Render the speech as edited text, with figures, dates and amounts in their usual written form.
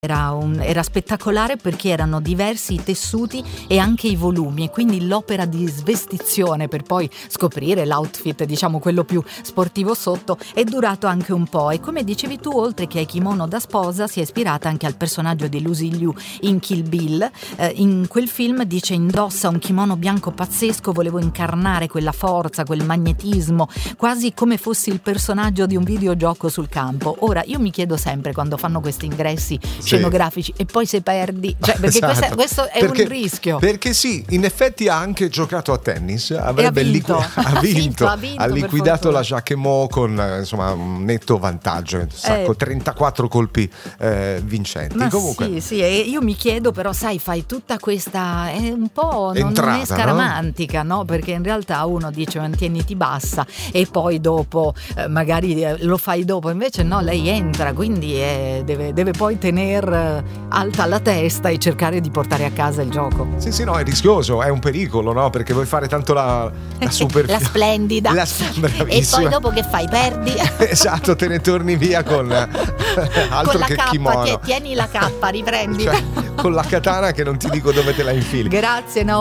Era spettacolare perché erano diversi i tessuti e anche i volumi, e quindi l'opera di svestizione per poi scoprire l'outfit, diciamo quello più sportivo sotto, è durato anche un po'. E come dicevi tu, oltre che ai kimono da sposa, si è ispirata anche al personaggio di Lucy Liu in Kill Bill. In quel film dice: indossa un kimono bianco pazzesco, volevo incarnare quella forza, quel magnetismo, quasi come fossi il personaggio di un videogioco sul campo. Ora io mi chiedo sempre, quando fanno questi ingressi scenografici e poi se perdi, cioè, perché Esatto. questo è un rischio. Perché sì, in effetti ha anche giocato a tennis, avrebbe ha vinto, ha liquidato la Jacquemot con insomma un netto vantaggio, 34 colpi vincenti. Ma comunque sì, e io mi chiedo però, sai, fai tutta questa è un po' non è scaramantica, no? Perché in realtà uno dice mantieniti bassa e poi dopo magari lo fai dopo, invece no, lei entra, quindi deve poi tenere alta la testa e cercare di portare a casa il gioco. Sì, no, è rischioso, è un pericolo, no? Perché vuoi fare tanto la super la splendida. E poi dopo che fai? Perdi. Esatto, te ne torni via con altro con la che cappa, kimono. tieni la cappa, riprendila. Cioè, con la katana che non ti dico dove te la infili. Grazie, no.